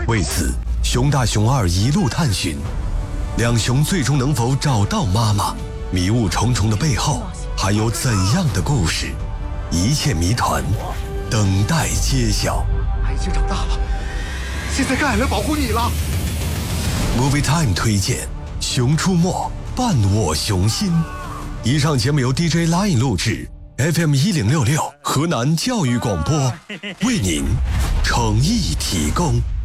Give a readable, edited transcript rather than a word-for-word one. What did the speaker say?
为此，熊大熊二一路探寻，两熊最终能否找到妈妈？迷雾重重的背后，还有怎样的故事？一切谜团，等待揭晓。 他已经长大了，现在该俺来保护你了。 Movie Time 推荐《熊出没》，伴我熊心。以上节目由 DJ Line 录制 ，FM 1066河南教育广播为您诚意提供。